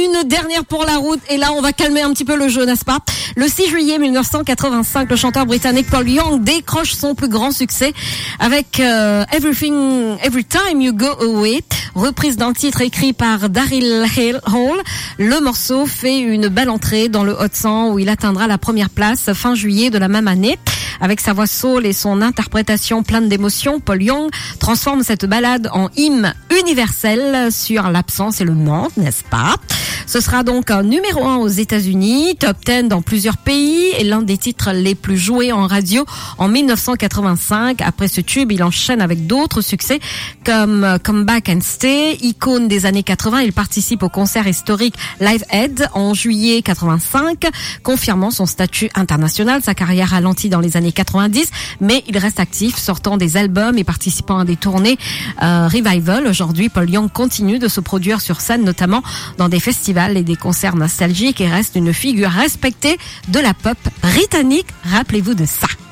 une dernière pour la route. Et là, on va calmer un petit peu le jeu, n'est-ce pas? Le 6 juillet 1985, le chanteur britannique Paul Young décroche son plus grand succès avec Every Time You Go Away, reprise d'un titre écrit par Daryl Hall. Le morceau fait une belle entrée dans le Hot 100 où il atteindra la première place fin juillet de la même année. Avec sa voix soul et son interprétation pleine d'émotions, Paul Young transforme cette ballade en hymne universel sur l'absence et le manque, n'est-ce pas? Ce sera donc un numéro 1 aux États-Unis, top 10 dans plusieurs pays et l'un des titres les plus joués en radio en 1985. Après ce tube, il enchaîne avec d'autres succès comme Come Back and Stay, icône des années 80. Il participe au concert historique Live Aid en juillet 85, confirmant son statut international. Sa carrière ralentit dans les années 90, mais il reste actif, sortant des albums et participant à des tournées revival. Aujourd'hui, Paul Young continue de se produire sur scène, notamment dans des festivals et des concerts nostalgiques, et reste une figure respectée de la pop britannique. Rappelez-vous de ça.